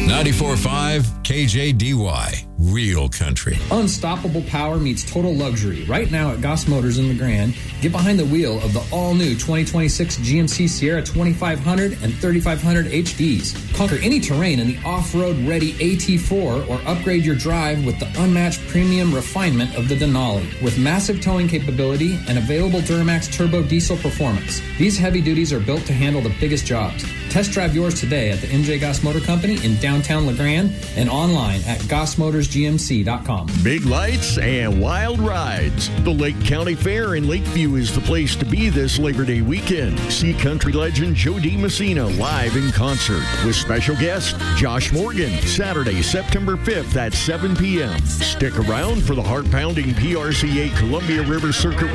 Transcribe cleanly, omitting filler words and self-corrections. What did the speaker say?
94.5 KJDY. Real country. Unstoppable power meets total luxury. Right now at Goss Motors in LeGrand, get behind the wheel of the all-new 2026 GMC Sierra 2500 and 3500 HDs. Conquer any terrain in the off-road ready AT4 or upgrade your drive with the unmatched premium refinement of the Denali. With massive towing capability and available Duramax turbo diesel performance, these heavy duties are built to handle the biggest jobs. Test drive yours today at the MJ Goss Motor Company in downtown LeGrand and online at gossmotorsgmc.com. Big lights and wild rides. The Lake County Fair in Lakeview is the place to be this Labor Day weekend. See country legend Joe DiMessina live in concert with special guest Josh Morgan, Saturday, September 5th at 7 p.m. Stick around for the heart-pounding PRCA Columbia River Circuit